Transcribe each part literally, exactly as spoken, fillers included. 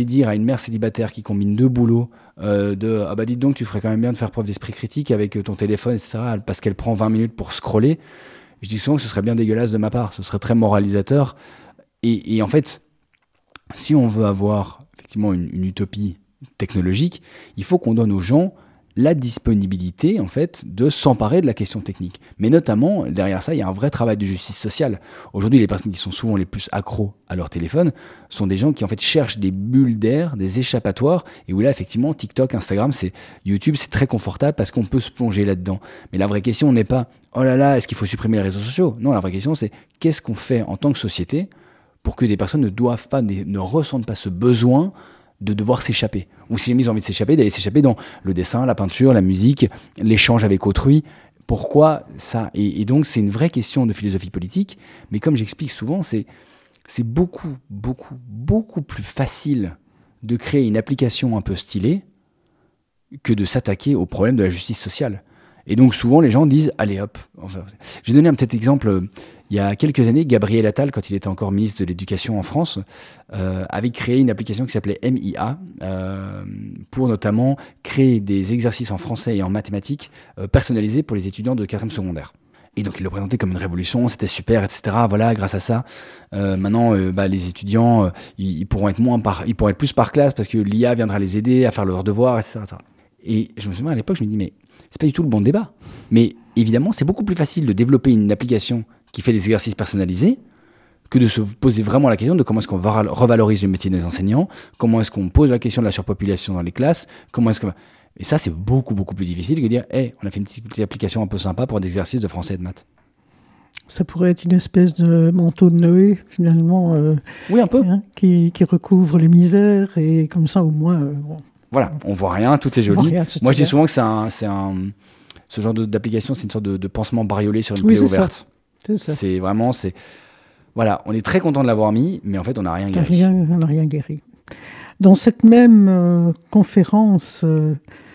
dire à une mère célibataire qui combine deux boulots, euh, de ah bah dites donc, tu ferais quand même bien de faire preuve d'esprit critique avec ton téléphone, et cetera, parce qu'elle prend vingt minutes pour scroller. Je dis souvent que ce serait bien dégueulasse de ma part, ce serait très moralisateur. Et, et en fait, si on veut avoir effectivement une, une utopie technologique, il faut qu'on donne aux gens la disponibilité en fait de s'emparer de la question technique. Mais notamment, derrière ça, il y a un vrai travail de justice sociale. Aujourd'hui, les personnes qui sont souvent les plus accros à leur téléphone sont des gens qui en fait cherchent des bulles d'air, des échappatoires, et où là, effectivement, TikTok, Instagram, c'est YouTube, c'est très confortable parce qu'on peut se plonger là-dedans. Mais la vraie question n'est pas « Oh là là, est-ce qu'il faut supprimer les réseaux sociaux ?» Non, la vraie question, c'est « Qu'est-ce qu'on fait en tant que société pour que des personnes ne doivent pas, ne ressentent pas ce besoin de devoir s'échapper, ou si jamais ils ont envie de s'échapper, d'aller s'échapper dans le dessin, la peinture, la musique, l'échange avec autrui. Pourquoi ça ? et, et donc c'est une vraie question de philosophie politique, mais comme j'explique souvent, c'est, c'est beaucoup, beaucoup, beaucoup plus facile de créer une application un peu stylée que de s'attaquer au problème de la justice sociale. Et donc souvent les gens disent, allez hop, enfin, j'ai donné un petit exemple. Il y a quelques années, Gabriel Attal, quand il était encore ministre de l'Éducation en France, euh, avait créé une application qui s'appelait M I A euh, pour notamment créer des exercices en français et en mathématiques euh, personnalisés pour les étudiants de quatrième secondaire. Et donc il le présentait comme une révolution, c'était super, et cetera. Voilà, grâce à ça, euh, maintenant euh, bah, les étudiants, euh, ils, ils pourront être moins par, ils pourront être plus par classe parce que l'I A viendra les aider à faire leurs devoirs, et cetera, et cetera. Et je me souviens à l'époque, je me dis mais c'est pas du tout le bon débat. Mais évidemment, c'est beaucoup plus facile de développer une application qui fait des exercices personnalisés, que de se poser vraiment la question de comment est-ce qu'on revalorise le métier des enseignants, comment est-ce qu'on pose la question de la surpopulation dans les classes, comment est-ce que... Et ça, c'est beaucoup, beaucoup plus difficile que de dire hey, on a fait une petite, petite application un peu sympa pour des exercices de français et de maths. Ça pourrait être une espèce de manteau de Noé, finalement, euh, oui, un peu. Hein, qui, qui recouvre les misères, et comme ça, au moins... Euh, bon. Voilà, on voit rien, tout est joli. Rien, tout Moi, est je dis bien. souvent que c'est un... C'est un ce genre de, d'application, c'est une sorte de, de pansement bariolé sur une Oui, plaie c'est ouverte. Ça. C'est ça. C'est vraiment... c'est Voilà, on est très content de l'avoir mis, mais en fait, on n'a rien guéri. Rien, on n'a rien guéri. Dans cette même euh, conférence, euh,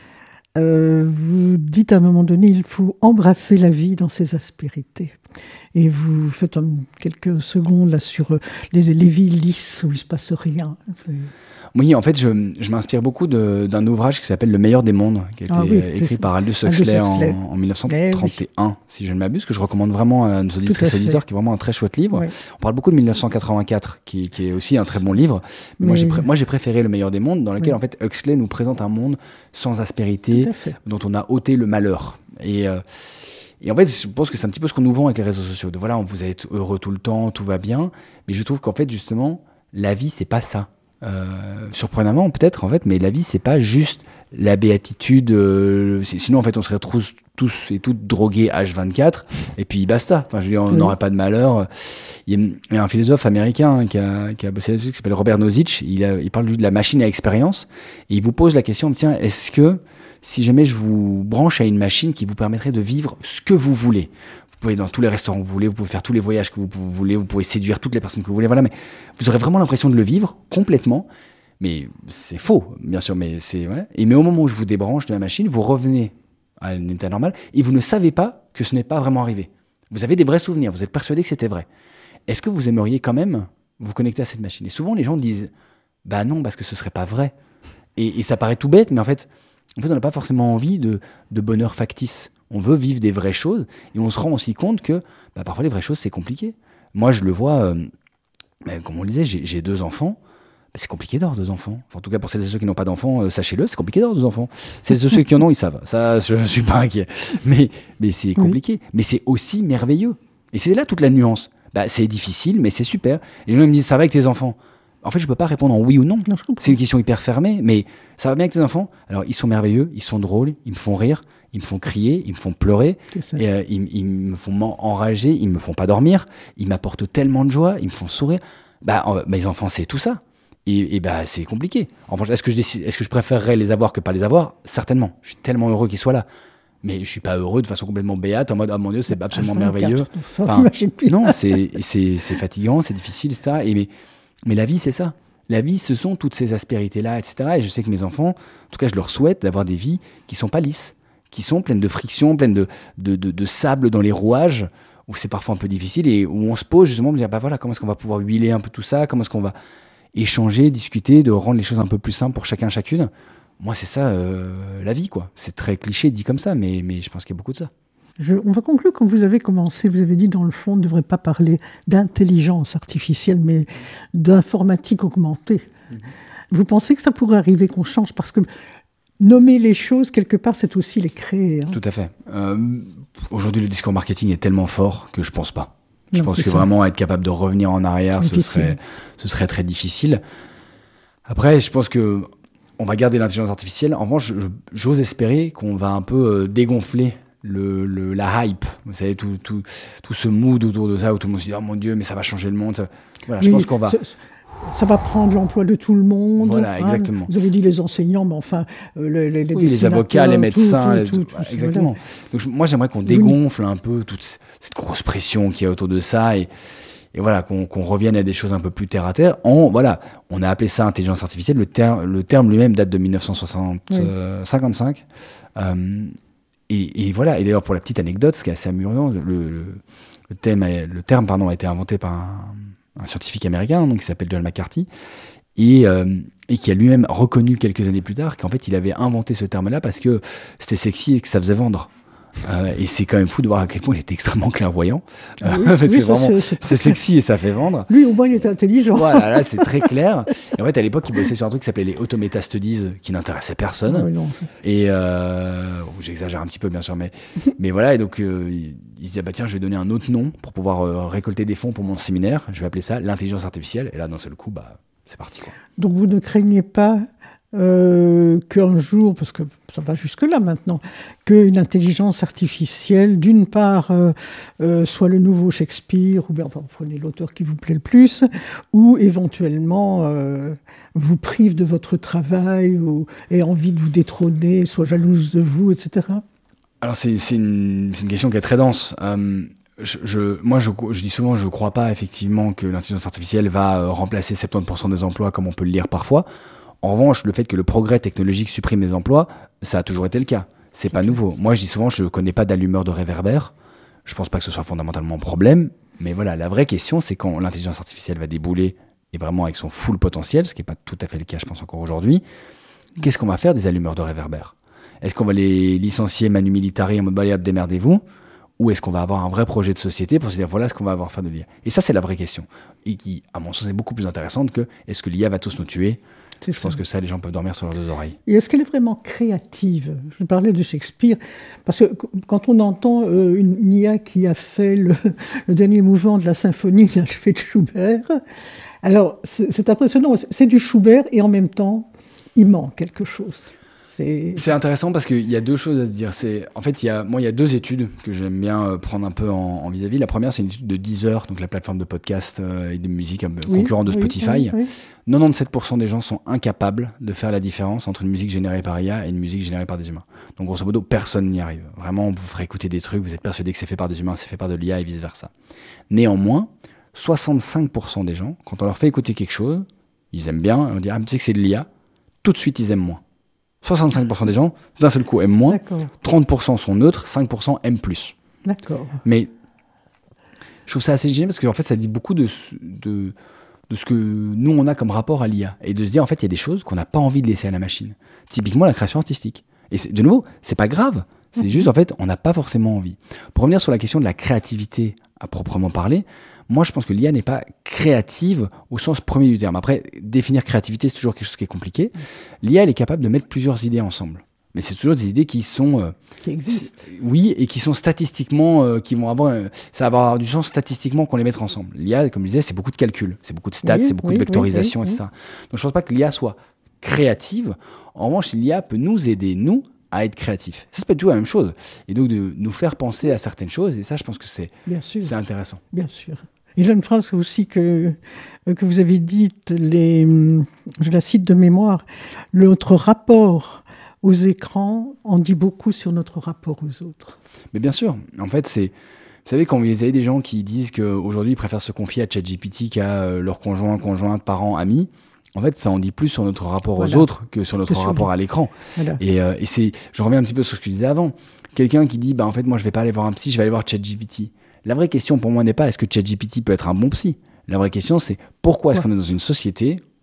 euh, vous dites à un moment donné, il faut embrasser la vie dans ses aspérités. Et vous faites um, quelques secondes là sur euh, les, les villes lisses où il ne se passe rien. Oui, en fait, je, je m'inspire beaucoup de, d'un ouvrage qui s'appelle Le meilleur des mondes, qui a été ah oui, écrit par Aldous Huxley, Aldous Huxley. En, en dix-neuf cent trente et un, eh oui. si je ne m'abuse, que je recommande vraiment à nos auditrices et auditeurs, qui est vraiment un très chouette livre. Oui. On parle beaucoup de dix-neuf cent quatre-vingt-quatre, qui, qui est aussi un très bon livre. Mais, Mais... Moi, j'ai pré- moi, j'ai préféré Le meilleur des mondes, dans lequel, oui. en fait, Huxley nous présente un monde sans aspérité, dont on a ôté le malheur. Et... Euh, Et en fait, je pense que c'est un petit peu ce qu'on nous vend avec les réseaux sociaux. De voilà, on vous êtes heureux tout le temps, tout va bien. Mais je trouve qu'en fait, justement, la vie, c'est pas ça. Euh, surprenamment, peut-être, en fait, mais la vie, c'est pas juste la béatitude. Euh, sinon, en fait, on serait tous, tous et toutes drogués H vingt-quatre, et puis basta. Enfin, je veux dire, on n'aurait mmh. pas de malheur. Il y a un philosophe américain hein, qui, a, qui a bossé là-dessus, qui s'appelle Robert Nozick. Il, a, il parle lui, de la machine à expérience. Et il vous pose la question, tiens, est-ce que si jamais je vous branche à une machine qui vous permettrait de vivre ce que vous voulez, vous pouvez aller dans tous les restaurants que vous voulez, vous pouvez faire tous les voyages que vous voulez, vous pouvez séduire toutes les personnes que vous voulez, voilà, mais vous aurez vraiment l'impression de le vivre complètement. Mais c'est faux, bien sûr, mais c'est ouais. Et mais au moment où je vous débranche de la machine, vous revenez à un état normal et vous ne savez pas que ce n'est pas vraiment arrivé. Vous avez des vrais souvenirs, vous êtes persuadé que c'était vrai. Est-ce que vous aimeriez quand même vous connecter à cette machine ? Et souvent, les gens disent « Bah non, parce que ce serait pas vrai. » Et, et ça paraît tout bête, mais en fait... En fait, on n'a pas forcément envie de, de bonheur factice. On veut vivre des vraies choses et on se rend aussi compte que bah, parfois les vraies choses, c'est compliqué. Moi, je le vois, euh, bah, comme on le disait, j'ai, j'ai deux enfants. Bah, c'est compliqué d'avoir deux enfants. Enfin, en tout cas, pour celles et ceux qui n'ont pas d'enfants, euh, sachez-le, c'est compliqué d'avoir deux enfants. Celles et ceux qui en ont, ils savent. Ça, je ne suis pas inquiet. Mais, mais c'est compliqué. Oui. Mais c'est aussi merveilleux. Et c'est là toute la nuance. Bah, c'est difficile, mais c'est super. Et les gens me disent, ça va avec tes enfants ? En fait, je ne peux pas répondre en oui ou non. non c'est une question hyper fermée, mais ça va bien avec tes enfants. Alors, ils sont merveilleux, ils sont drôles, ils me font rire, ils me font crier, ils me font pleurer, et, euh, ils, ils me font enrager, ils me font pas dormir, ils m'apportent tellement de joie, ils me font sourire. Bah, euh, mes enfants, c'est tout ça. Et, et bah, c'est compliqué. En fait, est-ce que je décide, est-ce que je préférerais les avoir que pas les avoir ? Certainement. Je suis tellement heureux qu'ils soient là. Mais je suis pas heureux de façon complètement béate, en mode, oh mon Dieu, c'est absolument merveilleux. Enfin, non, c'est, c'est, c'est fatigant, c'est difficile, et cetera. Et mais, Mais la vie, c'est ça. La vie, ce sont toutes ces aspérités-là, et cetera. Et je sais que mes enfants, en tout cas, je leur souhaite d'avoir des vies qui ne sont pas lisses, qui sont pleines de friction, pleines de, de, de, de sable dans les rouages, où c'est parfois un peu difficile et où on se pose justement, de dire, bah voilà, comment est-ce qu'on va pouvoir huiler un peu tout ça, comment est-ce qu'on va... échanger, discuter, de rendre les choses un peu plus simples pour chacun, chacune. Moi, c'est ça, euh, la vie, quoi. C'est très cliché dit comme ça, mais, mais je pense qu'il y a beaucoup de ça. Je, on va conclure quand vous avez commencé. Vous avez dit, dans le fond, on ne devrait pas parler d'intelligence artificielle, mais d'informatique augmentée. Mm-hmm. Vous pensez que ça pourrait arriver qu'on change? Parce que nommer les choses, quelque part, c'est aussi les créer. Hein. Tout à fait. Euh, aujourd'hui, le discours marketing est tellement fort que je ne pense pas. Je non, pense que ça. Vraiment être capable de revenir en arrière, ce serait, ce serait très difficile. Après, je pense que on va garder l'intelligence artificielle. En revanche, je, j'ose espérer qu'on va un peu euh, dégonfler le, le, la hype. Vous savez, tout, tout, tout ce mood autour de ça, où tout le monde se dit « Oh mon Dieu, mais ça va changer le monde. » Voilà, oui, je pense qu'on va... Ça va prendre l'emploi de tout le monde. Voilà, exactement. Hein. Vous avez dit les enseignants, mais enfin, euh, les, les, oui, les avocats, les médecins. Tout, tout, tout, les... tout, exactement. Voilà. Donc, je, moi, j'aimerais qu'on dégonfle un peu toute cette grosse pression qu'il y a autour de ça et, et voilà, qu'on, qu'on revienne à des choses un peu plus terre à terre. En, voilà, on a appelé ça intelligence artificielle. Le, ter- le terme lui-même date de dix-neuf cent cinquante-cinq. Oui. Euh, et, et voilà. Et d'ailleurs, pour la petite anecdote, ce qui est assez amusant, le, le, le, thème, a, le terme pardon, a été inventé par un. un scientifique américain donc, qui s'appelle John McCarthy, et, euh, et qui a lui-même reconnu quelques années plus tard qu'en fait, il avait inventé ce terme-là parce que c'était sexy et que ça faisait vendre. Euh, et c'est quand même fou de voir à quel point il était extrêmement clairvoyant. Oui, euh, parce oui, que ça, vraiment, c'est, c'est, c'est sexy et ça fait vendre. Lui, au moins, il était intelligent. Voilà, là, c'est très clair. Et en fait, à l'époque, il bossait sur un truc qui s'appelait les Automata Studies, qui n'intéressait personne. Oui, non. Et euh, j'exagère un petit peu, bien sûr, mais, mais voilà. Et donc, euh, il, il se disait, bah, tiens, je vais donner un autre nom pour pouvoir euh, récolter des fonds pour mon séminaire. Je vais appeler ça l'intelligence artificielle. Et là, d'un seul coup, bah, c'est parti, quoi. Donc, vous ne craignez pas Euh, qu'un jour, parce que ça va jusque-là maintenant, qu'une intelligence artificielle, d'une part, euh, euh, soit le nouveau Shakespeare, ou bien enfin, vous prenez l'auteur qui vous plaît le plus, ou éventuellement euh, vous prive de votre travail, ou ait envie de vous détrôner, soit jalouse de vous, et cetera. Alors c'est, c'est, une, c'est une question qui est très dense. Euh, je, je, moi, je, je dis souvent, je ne crois pas effectivement que l'intelligence artificielle va remplacer soixante-dix pour cent des emplois, comme on peut le lire parfois. En revanche, le fait que le progrès technologique supprime les emplois, ça a toujours été le cas. C'est pas nouveau. Moi, je dis souvent, je ne connais pas d'allumeur de réverbère. Je ne pense pas que ce soit fondamentalement un problème. Mais voilà, la vraie question, c'est quand l'intelligence artificielle va débouler, et vraiment avec son full potentiel, ce qui n'est pas tout à fait le cas, je pense, encore aujourd'hui, qu'est-ce qu'on va faire des allumeurs de réverbère? Est-ce qu'on va les licencier manu militari en mode balai, démerdez-vous? Ou est-ce qu'on va avoir un vrai projet de société pour se dire, voilà ce qu'on va avoir à faire de l'I A? Et ça, c'est la vraie question. Et qui, à mon sens, est beaucoup plus intéressante que est-ce que l'I A va tous nous tuer? C'est je ça. pense que ça, les gens peuvent dormir sur leurs deux oreilles. Et est-ce qu'elle est vraiment créative? Je parlais de Shakespeare, parce que quand on entend euh, une, une I A qui a fait le, le dernier mouvement de la symphonie d'Alfred de Schubert, alors c'est, c'est impressionnant, c'est du Schubert et en même temps, il manque quelque chose. C'est... c'est intéressant parce qu'il y a deux choses à se dire. C'est, en fait, il y a, moi, il y a deux études que j'aime bien prendre un peu en, en vis-à-vis. La première, c'est une étude de Deezer, donc la plateforme de podcast euh, et de musique euh, oui, concurrent de oui, Spotify. Oui, oui. quatre-vingt-dix-sept pour cent des gens sont incapables de faire la différence entre une musique générée par I A et une musique générée par des humains. Donc, grosso modo, personne n'y arrive. Vraiment, on vous ferait écouter des trucs, vous êtes persuadé que c'est fait par des humains, c'est fait par de l'I A et vice-versa. Néanmoins, soixante-cinq pour cent des gens, quand on leur fait écouter quelque chose, ils aiment bien, on dit « Ah, tu sais que c'est de l'I A », tout de suite, ils aiment moins. soixante-cinq pour cent des gens, d'un seul coup, aiment moins. D'accord. trente pour cent sont neutres, cinq pour cent aiment plus. D'accord. Mais je trouve ça assez génial parce qu'en fait, ça dit beaucoup de, de, de ce que nous, on a comme rapport à l'I A. Et de se dire, en fait, il y a des choses qu'on n'a pas envie de laisser à la machine. Typiquement, la création artistique. Et c'est, de nouveau, c'est pas grave. C'est mmh. juste, en fait, on n'a pas forcément envie. Pour revenir sur la question de la créativité à proprement parler, moi, je pense que l'I A n'est pas créative au sens premier du terme. Après, définir créativité, c'est toujours quelque chose qui est compliqué. L'I A, elle est capable de mettre plusieurs idées ensemble. Mais c'est toujours des idées qui sont... Euh, qui existent. Oui, et qui sont statistiquement... Euh, qui vont avoir... Euh, ça va avoir du sens statistiquement qu'on les mette ensemble. L'I A, comme je disais, c'est beaucoup de calculs, c'est beaucoup de stats, oui, c'est beaucoup oui, de vectorisation, oui, oui, et cetera. Oui. Donc, je ne pense pas que l'I A soit créative. En revanche, l'I A peut nous aider, nous, à être créatifs. Ça, c'est pas du tout la même chose. Et donc, de nous faire penser à certaines choses. Et ça, je pense que c'est, c'est intéressant. Bien sûr. Il y a une phrase aussi que, que vous avez dite, les, je la cite de mémoire, notre rapport aux écrans en dit beaucoup sur notre rapport aux autres. Mais bien sûr, en fait, c'est... Vous savez, quand vous avez des gens qui disent qu'aujourd'hui, ils préfèrent se confier à ChatGPT qu'à leur conjoint, conjointe, parents, amis, en fait, ça en dit plus sur notre rapport voilà. aux autres que sur notre que rapport sur à l'écran. Voilà. Et, euh, et c'est, je reviens un petit peu sur ce que je disais avant. Quelqu'un qui dit, bah, en fait, moi, je vais pas aller voir un psy, je vais aller voir ChatGPT. La vraie question pour moi n'est pas est-ce que ChatGPT peut être un bon psy. La vraie question, c'est pourquoi est-ce qu'on est dans une société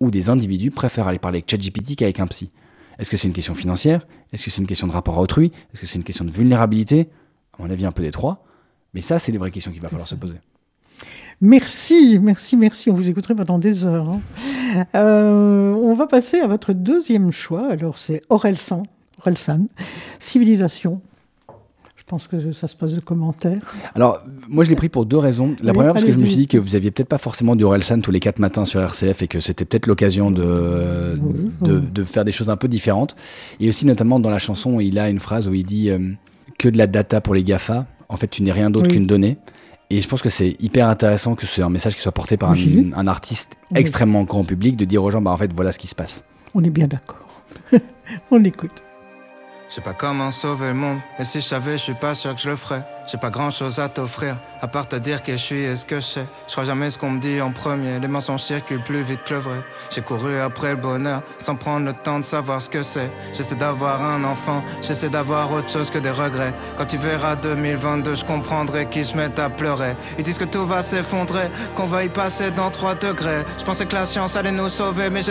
où des individus préfèrent aller parler avec ChatGPT qu'avec un psy. Est-ce que c'est une question financière? Est-ce que c'est une question de rapport à autrui? Est-ce que c'est une question de vulnérabilité? À mon avis, un peu des trois. Mais ça, c'est les vraies questions qu'il va falloir se poser. Merci, merci, merci. On vous écouterait pendant des heures. Hein. Euh, on va passer à votre deuxième choix. Alors, c'est Orelsan, Orelsan, Civilisation. Je pense que ça se passe de commentaires. Alors, moi, je l'ai pris pour deux raisons. La oui, première, parce que je me suis dit que vous aviez peut-être pas forcément du Orelsan tous les quatre matins sur R C F et que c'était peut-être l'occasion de, oui, de, oui. de faire des choses un peu différentes. Et aussi, notamment, dans la chanson, il a une phrase où il dit euh, que de la data pour les GAFA. En fait, tu n'es rien d'autre oui. qu'une donnée. Et je pense que c'est hyper intéressant que ce soit un message qui soit porté par oui. un, un artiste oui. extrêmement grand public, de dire aux gens, bah, en fait, voilà ce qui se passe. On est bien d'accord. On écoute. Je sais pas comment sauver le monde, et si je savais, je suis pas sûr que je le ferais. J'ai pas grand chose à t'offrir, à part te dire qui je suis et ce que je sais. Je crois jamais ce qu'on me dit en premier, les mensonges circulent plus vite que le vrai. J'ai couru après le bonheur, sans prendre le temps de savoir ce que c'est. J'essaie d'avoir un enfant, j'essaie d'avoir autre chose que des regrets. Quand tu verras deux mille vingt-deux, je comprendrai qu'ils se mettent à pleurer. Ils disent que tout va s'effondrer, qu'on va y passer dans trois degrés. Je pensais que la science allait nous sauver, mais j'ai